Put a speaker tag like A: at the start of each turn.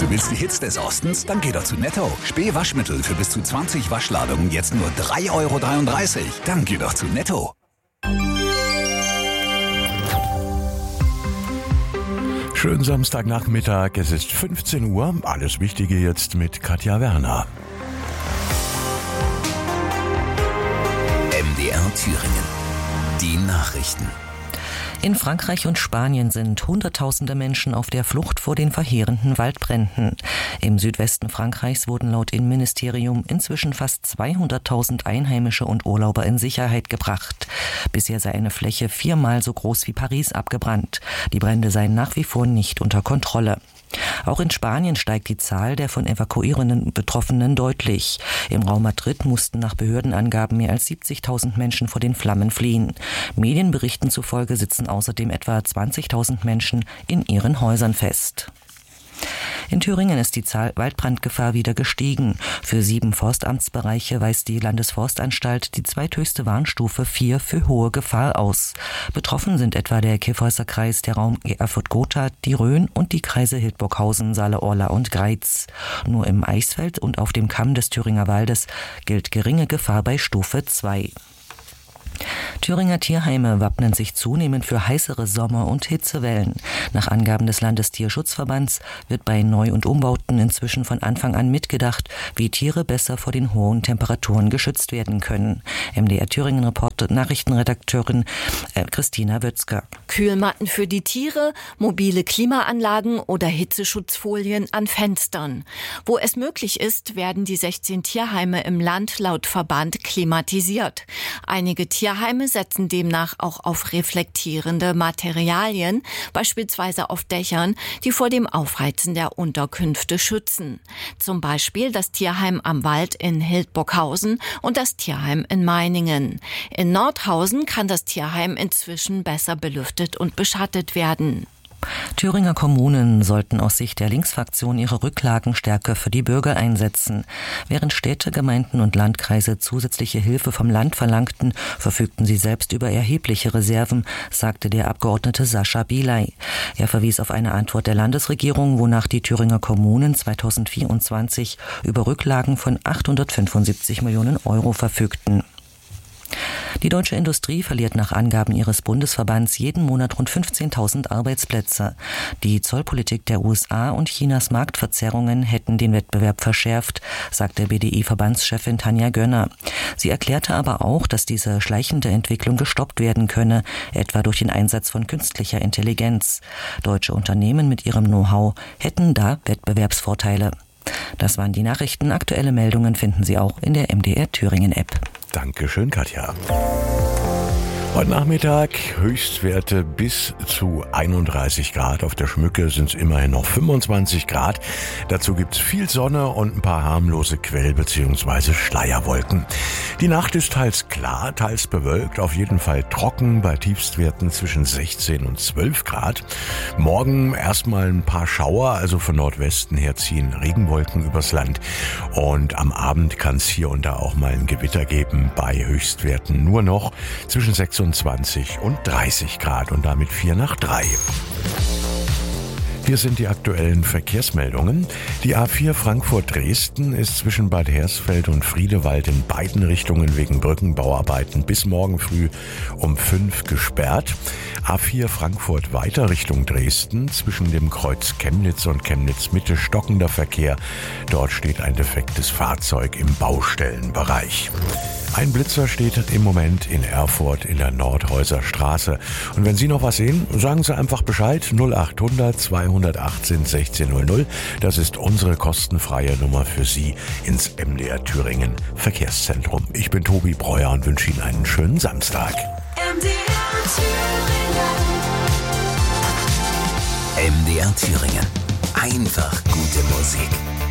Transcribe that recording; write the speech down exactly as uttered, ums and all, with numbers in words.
A: Du willst die Hits des Ostens? Dann geh doch zu Netto. Spee Waschmittel für bis zu zwanzig Waschladungen jetzt nur drei Euro dreiunddreißig. Dann geh doch zu Netto.
B: Schönen Samstagnachmittag, es ist fünfzehn Uhr. Alles Wichtige jetzt mit Katja Werner.
A: M D R Thüringen. Die Nachrichten.
C: In Frankreich und Spanien sind Hunderttausende Menschen auf der Flucht vor den verheerenden Waldbränden. Im Südwesten Frankreichs wurden laut Innenministerium inzwischen fast zweihunderttausend Einheimische und Urlauber in Sicherheit gebracht. Bisher sei eine Fläche viermal so groß wie Paris abgebrannt. Die Brände seien nach wie vor nicht unter Kontrolle. Auch in Spanien steigt die Zahl der von evakuierenden Betroffenen deutlich. Im Raum Madrid mussten nach Behördenangaben mehr als siebzigtausend Menschen vor den Flammen fliehen. Medienberichten zufolge sitzen außerdem etwa zwanzigtausend Menschen in ihren Häusern fest. In Thüringen ist die Zahl Waldbrandgefahr wieder gestiegen. Für sieben Forstamtsbereiche weist die Landesforstanstalt die zweithöchste Warnstufe vier für hohe Gefahr aus. Betroffen sind etwa der Kyffhäuser Kreis, der Raum Erfurt-Gotha, die Rhön und die Kreise Hildburghausen, Saale-Orla und Greiz. Nur im Eichsfeld und auf dem Kamm des Thüringer Waldes gilt geringe Gefahr bei Stufe zwei. Thüringer Tierheime wappnen sich zunehmend für heißere Sommer- und Hitzewellen. Nach Angaben des Landestierschutzverbands wird bei Neu- und Umbauten inzwischen von Anfang an mitgedacht, wie Tiere besser vor den hohen Temperaturen geschützt werden können. M D R Thüringen Report Nachrichtenredakteurin äh, Christina Wötzger.
D: Kühlmatten für die Tiere, mobile Klimaanlagen oder Hitzeschutzfolien an Fenstern. Wo es möglich ist, werden die sechzehn Tierheime im Land laut Verband klimatisiert. Einige Tierheime setzen demnach auch auf reflektierende Materialien, beispielsweise auf Dächern, die vor dem Aufheizen der Unterkünfte schützen. Zum Beispiel das Tierheim am Wald in Hildburghausen und das Tierheim in Meiningen. In Nordhausen kann das Tierheim inzwischen besser belüftet und beschattet werden.
C: Thüringer Kommunen sollten aus Sicht der Linksfraktion ihre Rücklagen stärker für die Bürger einsetzen. Während Städte, Gemeinden und Landkreise zusätzliche Hilfe vom Land verlangten, verfügten sie selbst über erhebliche Reserven, sagte der Abgeordnete Sascha Bielay. Er verwies auf eine Antwort der Landesregierung, wonach die Thüringer Kommunen zweitausendvierundzwanzig über Rücklagen von achthundertfünfundsiebzig Millionen Euro verfügten. Die deutsche Industrie verliert nach Angaben ihres Bundesverbands jeden Monat rund fünfzehntausend Arbeitsplätze. Die Zollpolitik der U S A und Chinas Marktverzerrungen hätten den Wettbewerb verschärft, sagte B D I-Verbandschefin Tanja Gönner. Sie erklärte aber auch, dass diese schleichende Entwicklung gestoppt werden könne, etwa durch den Einsatz von künstlicher Intelligenz. Deutsche Unternehmen mit ihrem Know-how hätten da Wettbewerbsvorteile. Das waren die Nachrichten. Aktuelle Meldungen finden Sie auch in der M D R Thüringen App.
B: Dankeschön, Katja. Heute Nachmittag Höchstwerte bis zu einunddreißig Grad. Auf der Schmücke sind es immerhin noch fünfundzwanzig Grad. Dazu gibt's viel Sonne und ein paar harmlose Quell- bzw. Schleierwolken. Die Nacht ist teils klar, teils bewölkt, auf jeden Fall trocken bei Tiefstwerten zwischen sechzehn und zwölf Grad. Morgen erstmal ein paar Schauer, also von Nordwesten her ziehen Regenwolken übers Land. Und am Abend kann es hier und da auch mal ein Gewitter geben bei Höchstwerten nur noch zwischen sechsundzwanzig und dreißig Grad und damit vier nach drei. Hier sind die aktuellen Verkehrsmeldungen. Die A vier Frankfurt-Dresden ist zwischen Bad Hersfeld und Friedewald in beiden Richtungen wegen Brückenbauarbeiten bis morgen früh um fünf gesperrt. A vier Frankfurt weiter Richtung Dresden zwischen dem Kreuz Chemnitz und Chemnitz-Mitte stockender Verkehr. Dort steht ein defektes Fahrzeug im Baustellenbereich. Ein Blitzer steht im Moment in Erfurt in der Nordhäuser Straße. Und wenn Sie noch was sehen, sagen Sie einfach Bescheid. null achthundert zweihundertachtzehn sechzehn null null. Das ist unsere kostenfreie Nummer für Sie ins M D R Thüringen Verkehrszentrum. Ich bin Tobi Breuer und wünsche Ihnen einen schönen Samstag.
E: M D R Thüringen.
A: M D R Thüringen. Einfach gute Musik.